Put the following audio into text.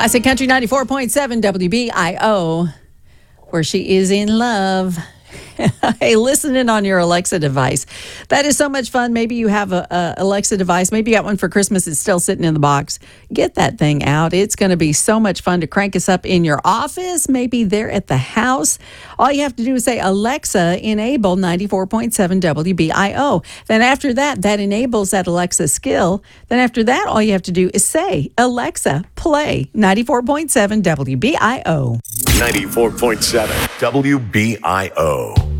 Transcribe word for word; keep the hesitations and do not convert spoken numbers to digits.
Classic Country ninety-four point seven W B I O, where she is in love. Hey, listen in on your Alexa device. That is so much fun. Maybe you have a, a Alexa device. Maybe you got one for Christmas. It's still sitting in the box. Get that thing out. It's going to be so much fun to crank us up in your office, maybe there at the house. All you have to do is say, Alexa, enable ninety-four point seven W B I O. Then after that, that enables that Alexa skill. Then after that, all you have to do is say, Alexa, play ninety-four point seven W B I O. ninety-four point seven W B I O.